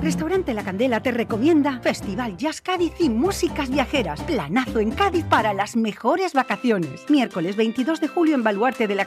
Restaurante La Candela te recomienda Festival Jazz Cádiz y músicas viajeras. Planazo en Cádiz para las mejores vacaciones. Miércoles 22 de julio en Baluarte de la